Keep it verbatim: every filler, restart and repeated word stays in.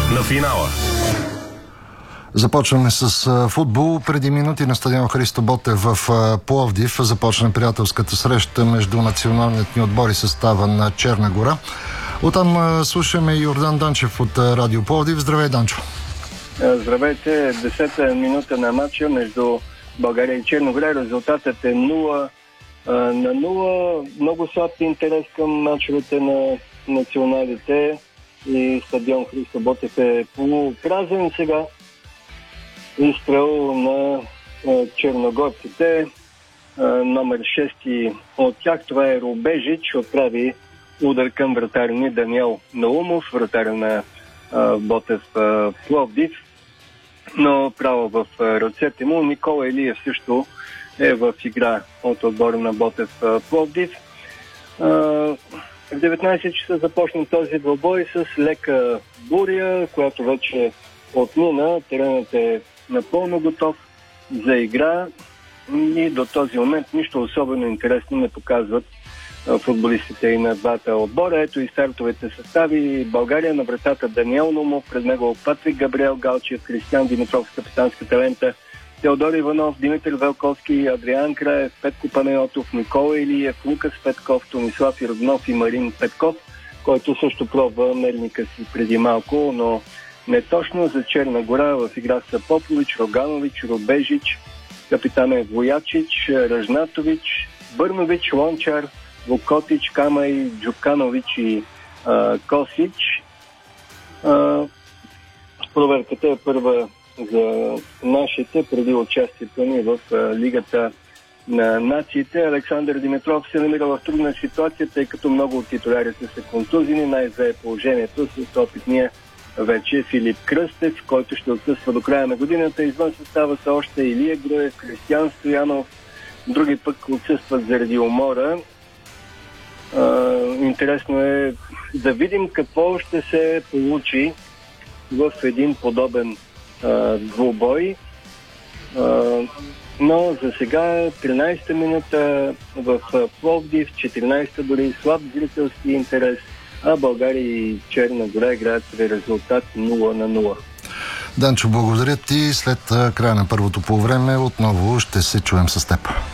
на финала. Започваме с футбол. Преди минути на стадион Христо Ботев в Пловдив започна приятелската среща между националният ни отбор и състава на Черна гора. Оттам слушаме Йордан Данчев от Радио Пловдив. Здравей, Данчо! Здравейте! Десета минута на матча между България и Черна гора. Резултатът е нула на нула. Много слаб интерес към мачовете на националите и стадион Христо Ботев е полупразен сега. Изстрел на черногорците. Номер шест от тях, това е Рубежич, отправи удар към вратаря ни Даниел Наумов, вратаря на Ботев Пловдив, но право в ръцете му. Никола Илиев също е в игра от отбора на Ботев Пловдив. В деветнайсет часа започна този двубой с лека буря, която вече отмина. Теренът е напълно готов за игра и до този момент нищо особено интересно не показват футболистите и на двата отбора. Ето и стартовете състави. България на вратата Даниел Наумов, пред него Патрик Габриел Галчев, Кристиан Димитров с капитанската лента, Теодор Иванов, Димитър Велковски, Адриан Краев, Петко Панайотов, Никола Илиев, Лукас Петков, Тонислав Йорданов и Марин Петков, който също пробва мерника си преди малко, но не точно. За Черна гора в игра са Попович, Роганович, Рубежич, капитан е Воячич, Ражнатович, Бърнович, Лончар, Вукотич, Камай, Джуканович и а, Косич. А, проверката е първа за нашите преди участието ни в а, Лигата на нациите. Александър Димитров се намира в трудна ситуация, тъй като много от титулярите са контузини. Най-зле е положението с опитния вече Филип Кръстев, който ще отсъства до края на годината. Извън състава са още Илия Груев, Кристиан Стоянов, други пък отсъстват заради умора. А, интересно е да видим какво ще се получи в един подобен а, двубой. А, но за сега тринайсета минута в Пловдив, четиринайсета дори слаб зрителски интерес, а България и Черна гора играят при резултат нула на нула. Данчо, благодаря ти. След края на първото полувреме отново ще се чуем с теб.